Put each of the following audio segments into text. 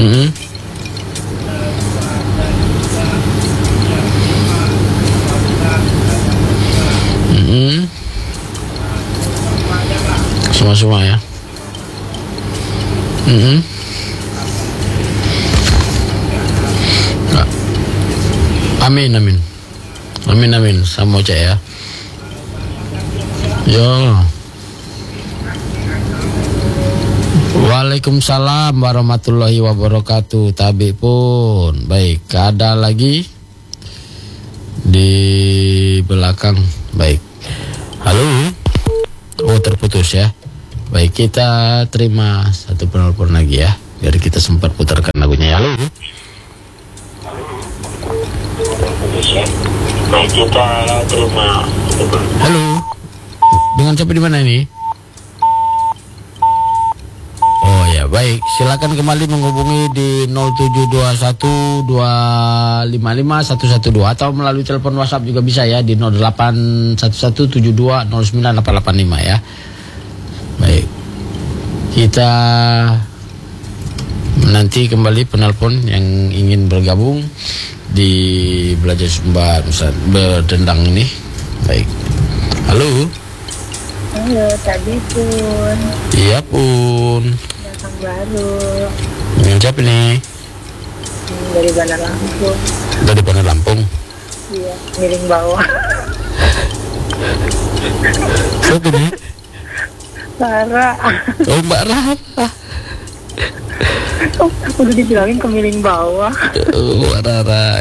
Semua ya. Amin. Sama Cak ya. Yo. Waalaikumsalam warahmatullahi wabarakatuh. Tabi pun. Baik, ada lagi di belakang. Baik. Halo. Oh, terputus ya. Baik, kita terima satu penelpon lagi ya, biar kita sempat putarkan lagunya. Halo. Baik, kita terima. Halo. Dengan siapa di mana ini? Oh ya, baik. Silakan kembali menghubungi di 0721255112 atau melalui telepon WhatsApp juga bisa ya di 081172098885 ya. Baik. Kita nanti kembali penelpon yang ingin bergabung di Belajar Sumba Berdendang ini. Baik. Halo. Halo, tadi pun. Iya pun. Datang baru. Dengan siapa nih? Dari Bandar Lampung. Dari Bandar Lampung? Iya, miring bawah. Siapa nih? Sarah. Oh, Mbak Rara. Oh, udah dibilangin ke miring bawah. Oh, Mbak Rara.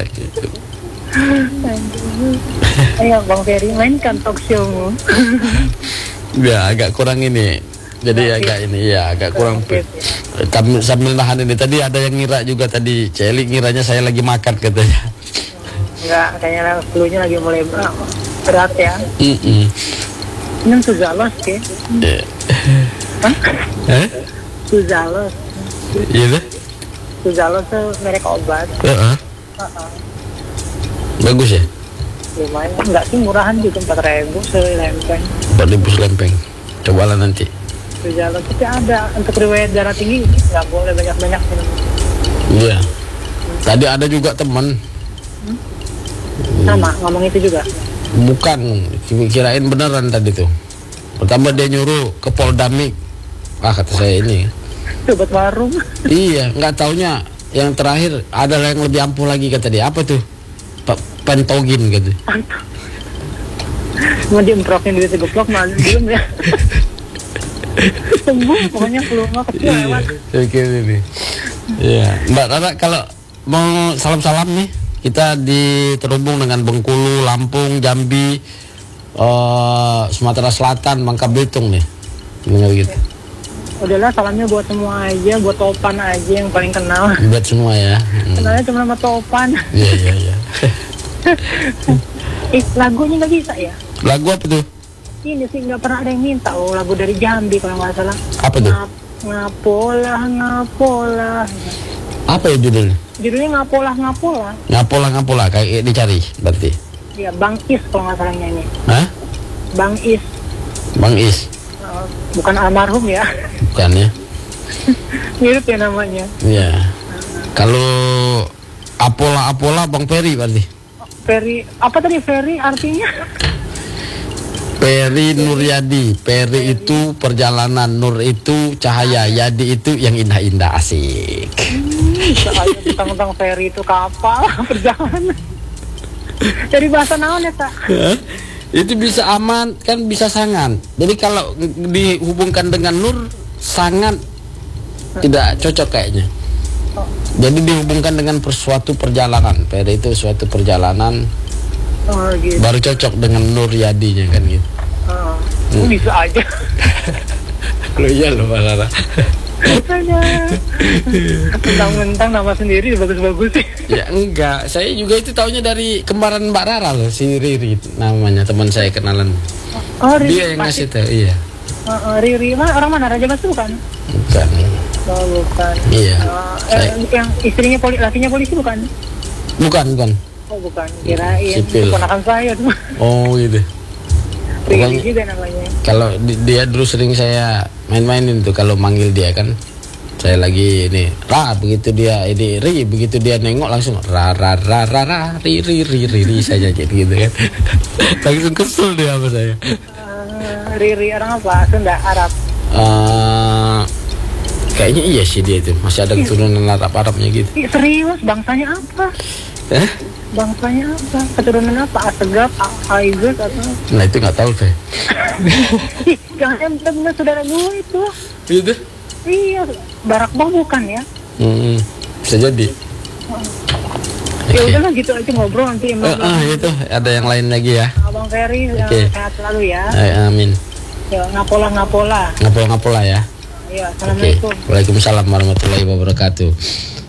Ayo Bang Ferry, mainkan talk show-mu. Ya, agak kurang ini. Jadi agak kurang. Sambil nahan ini. Tadi ada yang ngira juga tadi. Celi ngiranya saya lagi makan katanya. Enggak, kayaknya flu-nya lagi mulai berat ya. Ini Suzalos ke? Hah? Suzalos. Iya deh. Suzalos tuh merek obat. Bagus ya? Lumayan, enggak sih, murahan juga, 4.000 selempeng. 4.000 selempeng. Cobalah nanti. Suzalos, tapi ada untuk riwayat darah tinggi nggak boleh banyak-banyak minum. Iya. Tadi ada juga teman. Sama ngomong itu juga. Bukan, kirain beneran tadi tuh. Pertama dia nyuruh ke Poldamik. Kata saya ini. Sobat warung. Iya, nggak taunya yang terakhir ada yang lebih ampuh lagi kata dia. Apa tuh? Pentogin gitu. Mau diemprokin duit geplok malu belum ya. Sembuh pokoknya peluang kecil lewat. Oke ini. Iya, Mbak Rara, kalau mau salam-salam nih, kita terhubung dengan Bengkulu, Lampung, Jambi, Sumatera Selatan, Bangka Belitung nih. Gimana gitu? Udahlah, salamnya buat semua aja, buat Topan aja yang paling kenal. Buat semua ya. Kenalnya cuma sama Topan. Iya. Lagunya nggak bisa ya? Lagu apa tuh? Ini sih nggak pernah ada yang minta. Oh, lagu dari Jambi kalau nggak salah. Apa tuh? Ngapola. Apa ya judulnya? Judulnya Ngapola. Ngapola, kayak dicari berarti. Iya, Bang Is kalau nggak salah nyanyi. Hah? Bang Is. Bukan almarhum ya? Bukan ya? Mirip ya namanya. Iya. Kalau Apola Bang Ferry berarti. Ferry, apa tadi Ferry artinya? Ferry Nuryadi. Ferry itu perjalanan, Nur itu cahaya, Yadi itu yang indah-indah, asik. Soalnya tentang Ferry itu kapal perjalanan. Dari bahasa naon ya, Kak? Itu bisa aman, kan bisa sangan. Jadi kalau dihubungkan dengan Nur, sangat tidak cocok kayaknya. Jadi dihubungkan dengan suatu perjalanan. Ferry itu suatu perjalanan. Gitu. Baru cocok dengan Nur Yadinya kan gitu. Bisa aja. Lo iya lo Rara. Mentang-mentang nama sendiri bagus-bagus sih. Ya enggak, saya juga itu taunya dari kembaran Mbak Rara loh, si Riri namanya, teman saya kenalan. Oh, Riri. Dia yang ngasih tahu, iya. Riri mah orang mana, Raja Batu bukan? Bukan. Oh, bukan. Iya. Yang istrinya lakinya polisi bukan? Bukan. Oh, bukan. Kirain Sipil. keponakan saya tuh. Oh gitu. Riri juga namanya. Kalau dia dulu sering saya main-mainin tuh kalau manggil dia kan Saya lagi ini begitu dia ini begitu dia nengok langsung ri saya jadi gitu kan. Langsung kesel dia sama saya. Riri orang apa? Sunda, Arab. Kayaknya iya sih dia itu masih ada keturunan Arabnya gitu. Serius, bangsanya apa? Bangsanya apa? Keturunan apa? Asegaf, Aizat atau? Nah itu nggak tahu saya. Jangan benar-benar saudara gue itu. Gitu? Iya, Barak Bah bukan ya? Bisa jadi. Ya udahlah gitu aja ngobrol nanti. Itu ada yang lain lagi ya. Abang Ferry sehat selalu ya. Amin. Ya ngapola ya. Ya, Assalamualaikum. Waalaikumsalam warahmatullahi wabarakatuh.